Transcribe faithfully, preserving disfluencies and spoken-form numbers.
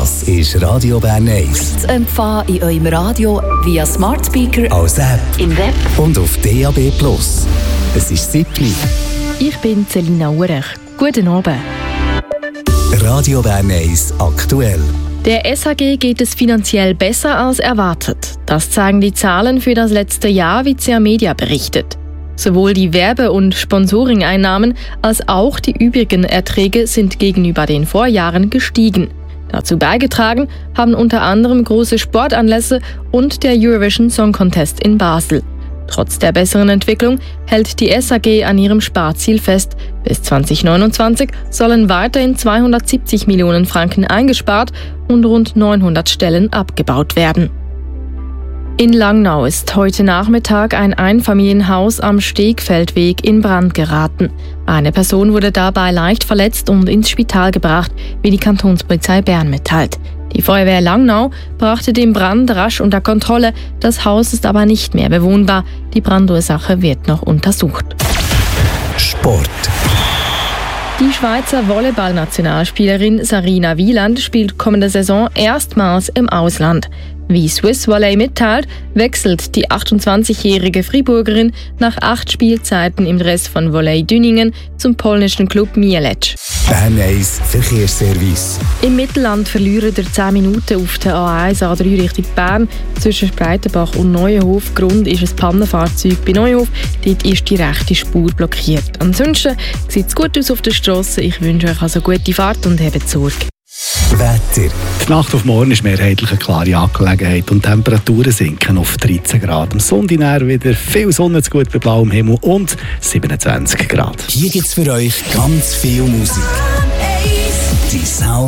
Das ist Radio Bern eins. Zu empfangen in eurem Radio via Smart Speaker, als App im Web und auf D A B plus. Es ist siebni. Ich bin Selina Urech. Guten Abend. Radio Bern eins aktuell. Der S H G geht es finanziell besser als erwartet. Das zeigen die Zahlen für das letzte Jahr, wie C A Media berichtet. Sowohl die Werbe- und Sponsoring-Einnahmen als auch die übrigen Erträge sind gegenüber den Vorjahren gestiegen. Dazu beigetragen haben unter anderem große Sportanlässe und der Eurovision Song Contest in Basel. Trotz der besseren Entwicklung hält die S H G an ihrem Sparziel fest. Bis zwanzig neunundzwanzig sollen weiterhin zweihundertsiebzig Millionen Franken eingespart und rund neunhundert Stellen abgebaut werden. In Langnau ist heute Nachmittag ein Einfamilienhaus am Stegfeldweg in Brand geraten. Eine Person wurde dabei leicht verletzt und ins Spital gebracht, wie die Kantonspolizei Bern mitteilt. Die Feuerwehr Langnau brachte den Brand rasch unter Kontrolle. Das Haus ist aber nicht mehr bewohnbar. Die Brandursache wird noch untersucht. Sport. Die Schweizer Volleyball-Nationalspielerin Sarina Wieland spielt kommende Saison erstmals im Ausland. Wie Swiss Volley mitteilt, wechselt die achtundzwanzigjährige Friburgerin nach acht Spielzeiten im Dress von Volley Düningen zum polnischen Klub Mielec. Bern eins Verkehrsservice. Im Mittelland verliert er zehn Minuten auf der A eins A drei Richtung Bern. Zwischen Spreitenbach und Neuenhof. Grund ist ein Pannenfahrzeug bei Neuenhof. Dort ist die rechte Spur blockiert. Ansonsten sieht es gut aus auf der Strasse. Ich wünsche euch also gute Fahrt und habt Sorge. Wetter. Die Nacht auf morgen ist mehrheitlich eine klare Angelegenheit und die Temperaturen sinken auf dreizehn Grad. Am Sonntag wieder viel Sonne zu gut bei blauem Himmel und siebenundzwanzig Grad. Hier gibt's für euch ganz viel Musik. Die Sound